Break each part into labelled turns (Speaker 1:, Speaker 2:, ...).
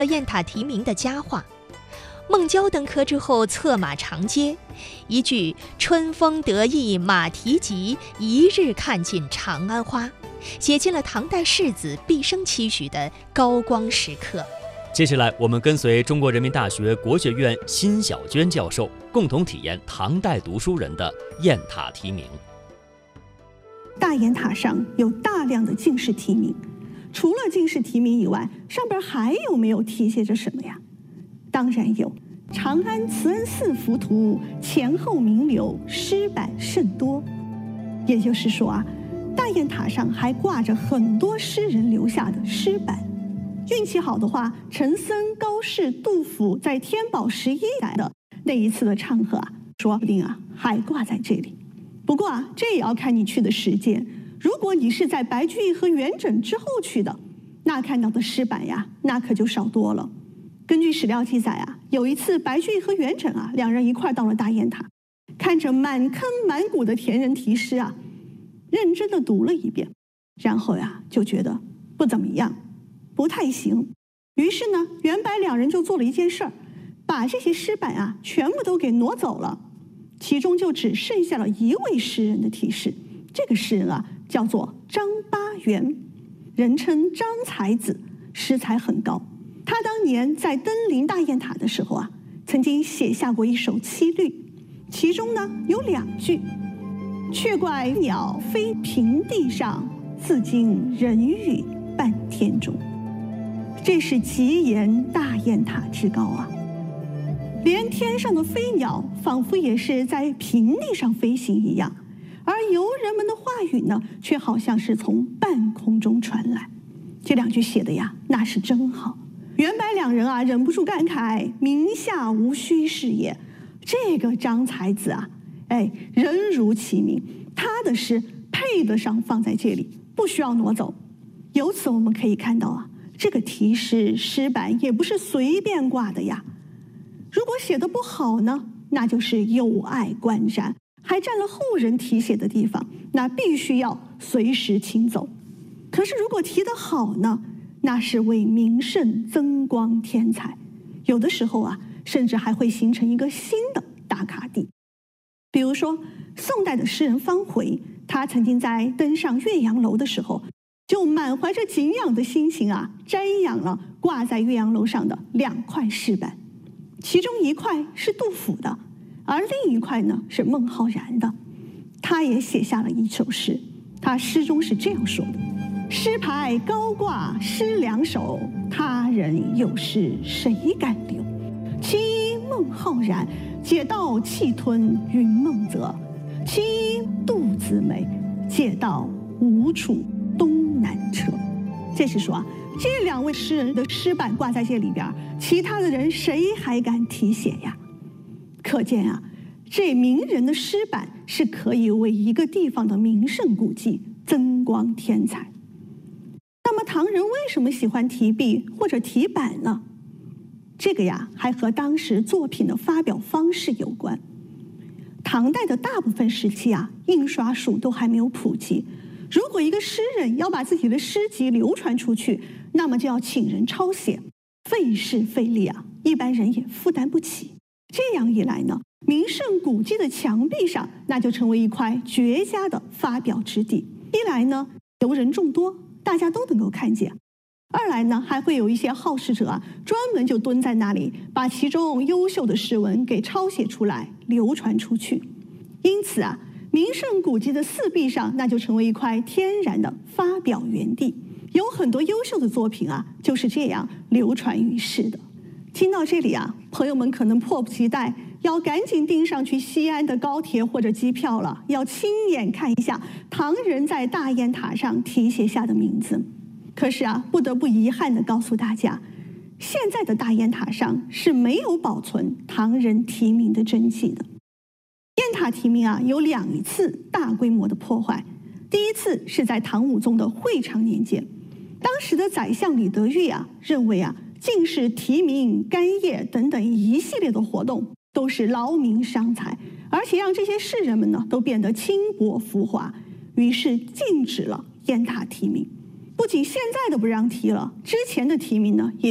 Speaker 1: 雁塔题名的佳话。孟郊登科之后策马长街，一句“春风得意马蹄疾，一日看尽长安花”，写进了唐代士子毕生期许的高光时刻。
Speaker 2: 接下来，我们跟随中国人民大学国学院辛晓娟教授，共同体验唐代读书人的雁塔题名。
Speaker 3: 大雁塔上有大量的进士题名，除了进士题名以外，上边还有没有题写着什么呀？当然有，长安慈恩寺浮屠，前后名流，诗版甚多。也就是说啊，大雁塔上还挂着很多诗人留下的诗版。运气好的话，陈森、高适、杜甫在天宝11年的那一次的唱和啊，说不定啊还挂在这里。不过啊，这也要看你去的时间。如果你是在白居易和元稹之后去的，那看到的诗版呀，那可就少多了。根据史料记载啊，有一次白居易和元稹啊两人一块到了大雁塔，看着满坑满谷的田人题诗啊，认真的读了一遍，然后呀就觉得不怎么样，不太行。于是呢，元白两人就做了一件事儿，把这些诗版啊全部都给挪走了，其中就只剩下了一位诗人的题诗。这个诗人啊叫做张八元，人称张才子，诗才很高。他当年在登临大雁塔的时候啊，曾经写下过一首七律，其中呢有2句：却怪鸟飞平地上，自惊人语半天中。这是极言大雁塔之高啊！连天上的飞鸟仿佛也是在平地上飞行一样，而游人们的话语呢，却好像是从半空中传来。这2句写的呀，那是真好。元白两人啊，忍不住感慨：名下无虚事也。这个张才子啊，人如其名，他的诗配得上放在这里，不需要挪走。由此我们可以看到啊，这个题诗诗版也不是随便挂的呀。如果写得不好呢，那就是有碍观瞻，还占了后人题写的地方，那必须要随时清走。可是如果题得好呢，那是为名胜增光添彩，有的时候啊，甚至还会形成一个新的打卡地。比如说，宋代的诗人方回，他曾经在登上岳阳楼的时候，就满怀着敬仰的心情啊，瞻仰了挂在岳阳楼上的2块诗版，其中一块是杜甫的，而另一块呢是孟浩然的。他也写下了一首诗，他诗中是这样说的：诗牌高挂诗两首，他人有诗谁敢留？其一孟浩然，解道气吞云梦泽；其一杜子美，解道吴楚东南车。这是说啊，这2位诗人的诗版挂在这里边，其他的人谁还敢题写呀？可见啊，这名人的诗版是可以为一个地方的名胜古迹增光添彩。那么唐人为什么喜欢题壁或者题版呢？这个呀，还和当时作品的发表方式有关。唐代的大部分时期啊，印刷术都还没有普及。如果一个诗人要把自己的诗集流传出去，那么就要请人抄写，费事费力啊，一般人也负担不起。这样一来呢，名胜古迹的墙壁上，那就成为一块绝佳的发表之地。一来呢，游人众多，大家都能够看见；二来呢，还会有一些好事者啊，专门就蹲在那里，把其中优秀的诗文给抄写出来，流传出去。因此啊，名胜古迹的四壁上，那就成为一块天然的发表园地。有很多优秀的作品啊，就是这样流传于世的。听到这里啊，朋友们可能迫不及待，要赶紧订上去西安的高铁或者机票了，要亲眼看一下唐人在大雁塔上题写下的名字。可是啊，不得不遗憾地告诉大家，现在的大雁塔上是没有保存唐人题名的真迹的。雁塔题名啊，有2次大规模的破坏。第一次是在唐武宗的会昌年间，当时的宰相李德裕啊，认为啊，进士题名、干谒等等一系列的活动都是劳民伤财，而且让这些士人们呢都变得轻薄浮华，于是禁止了雁塔题名。不仅现在的不让题了，之前的题名呢也要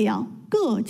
Speaker 3: 各